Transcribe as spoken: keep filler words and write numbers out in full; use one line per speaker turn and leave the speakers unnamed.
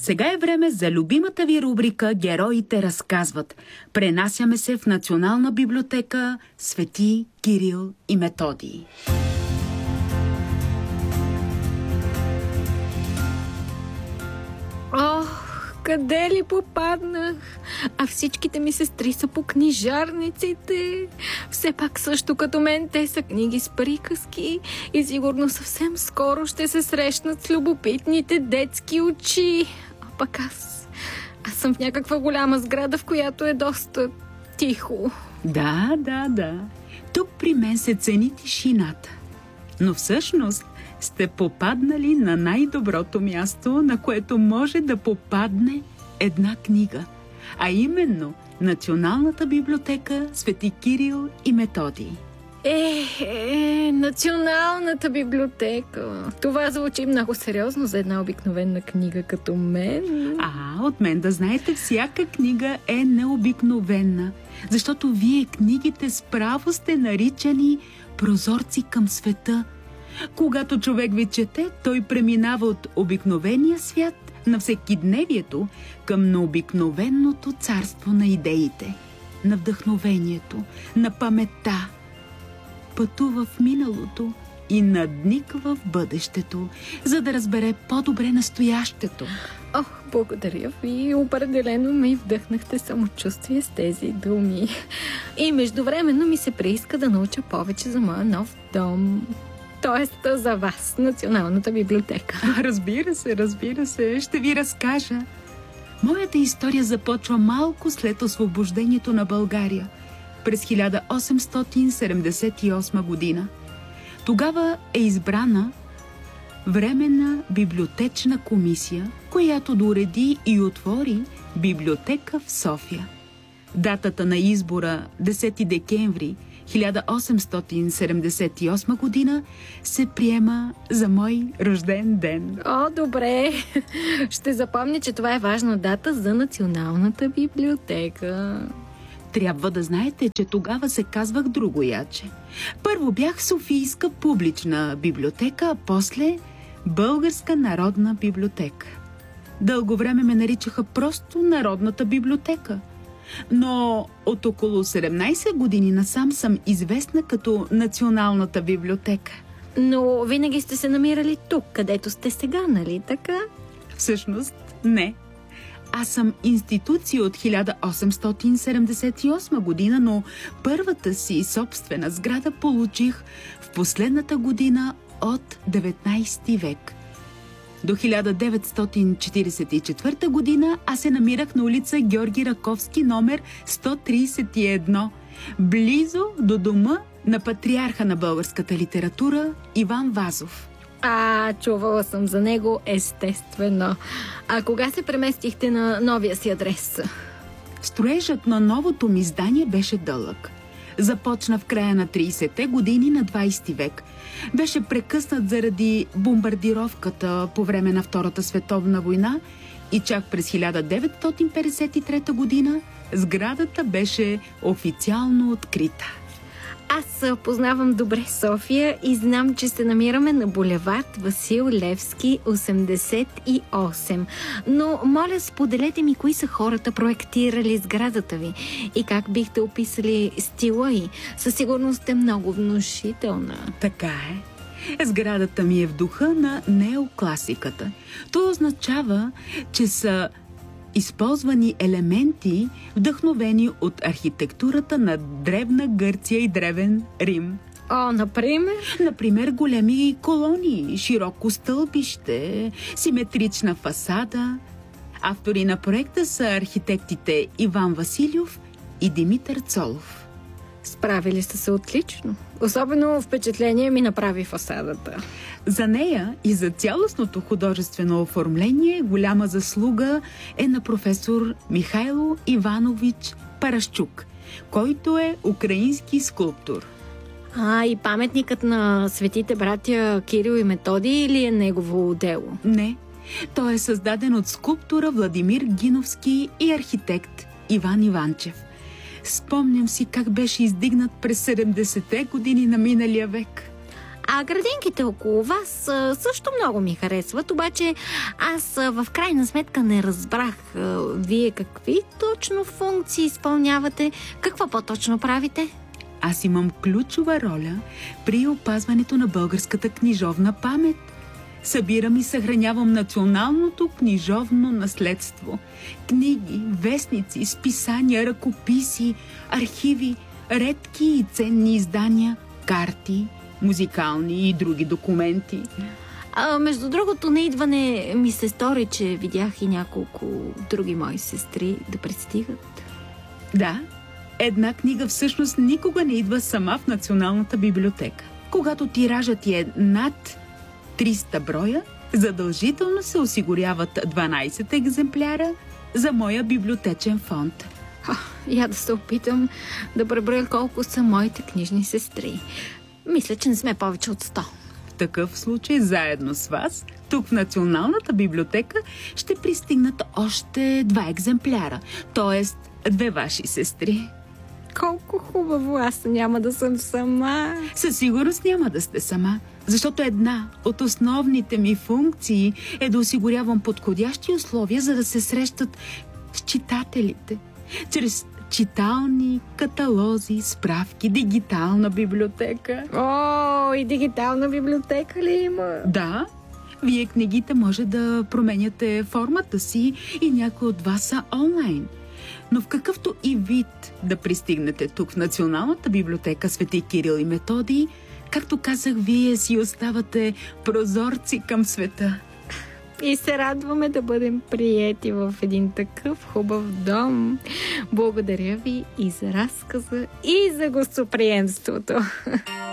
Сега е време за любимата ви рубрика «Героите разказват». Пренасяме се в Национална библиотека Свети Кирил и Методий.
Ох, къде ли попаднах? А всичките ми сестри са по книжарниците. Все пак също като мен те са книги с приказки и сигурно съвсем скоро ще се срещнат с любопитните детски очи. А пък аз... Аз съм в някаква голяма сграда, в която е доста тихо.
Да, да, да. Тук при мен се цени тишината. Но всъщност сте попаднали на най-доброто място, на което може да попадне една книга, а именно Националната библиотека Свети Кирил и Методий.
Е, е, Националната библиотека. Това звучи много сериозно за една обикновена книга като мен.
А, от мен да знаете, всяка книга е необикновена, защото вие книгите справо сте наричани прозорци към света. Когато човек ви чете, той преминава от обикновения свят на всекидневието към необикновеното царство на идеите, на вдъхновението, на паметта. Пътува в миналото и надниква в бъдещето, за да разбере по-добре настоящето.
Ох, благодаря ви. Определено ми вдъхнахте самочувствие с тези думи. И междувременно ми се прииска да науча повече за моя нов дом. Тоест за вас, Националната библиотека.
Разбира се, разбира се. Ще ви разкажа. Моята история започва малко след освобождението на България през хиляда осемстотин седемдесет и осма година. Тогава е избрана Временна библиотечна комисия, която дореди и отвори библиотека в София. Датата на избора, десети декември хиляда осемстотин седемдесет и осма година, се приема за мой рожден ден.
О, добре. Ще запомня, че това е важна дата за Националната библиотека.
Трябва да знаете, че тогава се казвах другояче. Първо бях Софийска публична библиотека, а после Българска народна библиотека. Дълго време ме наричаха просто Народната библиотека. Но от около седемнайсет години насам съм известна като Националната библиотека.
Но винаги сте се намирали тук, където сте сега, нали така?
Всъщност, не. Аз съм институция от хиляда осемстотин седемдесет и осма година, но първата си собствена сграда получих в последната година от деветнайсети век. До хиляда деветстотин четирийсет и четвърта година аз се намирах на улица Георги Раковски, номер сто трийсет и едно, близо до дома на патриарха на българската литература Иван Вазов.
А, чувала съм за него, естествено. А кога се преместихте на новия си адрес?
Строежът на новото ми здание беше дълъг. Започна в края на трийсетте години на двайсети век. Беше прекъснат заради бомбардировката по време на Втората световна война и чак през хиляда деветстотин петдесет и трета година сградата беше официално открита.
Аз познавам добре София и знам, че се намираме на булевард Васил Левски осемдесет и осем. Но моля, споделете ми кои са хората, проектирали сградата ви и как бихте описали стила й. Със сигурност е много внушителна.
Така е. Сградата ми е в духа на неокласиката. Това означава, че са използвани елементи, вдъхновени от архитектурата на древна Гърция и древен Рим.
О, например?
Например, големи колони, широко стълбище, симетрична фасада. Автори на проекта са архитектите Иван Василев и Димитър Цолов.
Справили сте се отлично. Особено впечатление ми направи фасадата.
За нея и за цялостното художествено оформление голяма заслуга е на професор Михайло Иванович Парашчук, който е украински скулптор.
А, и паметникът на светите братя Кирил и Методий или е негово дело?
Не. Той е създаден от скулптора Владимир Гиновски и архитект Иван Иванчев. Спомням си как беше издигнат през седемдесетте години на миналия век.
А градинките около вас а, също много ми харесват, обаче аз а, в крайна сметка не разбрах а, вие какви точно функции изпълнявате, какво по-точно правите?
Аз имам ключова роля при опазването на българската книжовна памет. Събирам и съхранявам националното книжовно наследство. Книги, вестници, списания, ръкописи, архиви, редки и ценни издания, карти, музикални и други документи.
А, между другото, на идване ми се стори, че видях и няколко други мои сестри да пристигат.
Да, една книга всъщност никога не идва сама в Националната библиотека. Когато тиражът ти е над триста броя, задължително се осигуряват дванайсет екземпляра за моя библиотечен фонд.
А, я да се опитам да преброя колко са моите книжни сестри. Мисля, че не сме повече от сто.
В такъв случай, заедно с вас, тук в Националната библиотека ще пристигнат още два екземпляра, т.е. две ваши сестри.
Колко хубаво, аз няма да съм сама.
Със сигурност няма да сте сама, защото една от основните ми функции е да осигурявам подходящи условия, за да се срещат с читателите. Чрез читални, каталози, справки, дигитална библиотека.
О, и дигитална библиотека ли има?
Да, вие книгите може да променяте формата си и някои от вас са онлайн. Но в какъвто и вид да пристигнете тук в Националната библиотека Свети Кирил и Методий, както казах, вие си оставате прозорци към света.
И се радваме да бъдем приети в един такъв хубав дом. Благодаря ви и за разказа, и за гостоприемството.